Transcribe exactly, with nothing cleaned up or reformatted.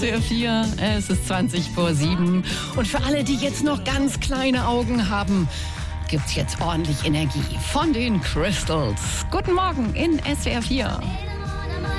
S W R vier, es ist zwanzig vor sieben. Und für alle, die jetzt noch ganz kleine Augen haben, gibt's jetzt ordentlich Energie von den Crystals. Guten Morgen in S W R vier.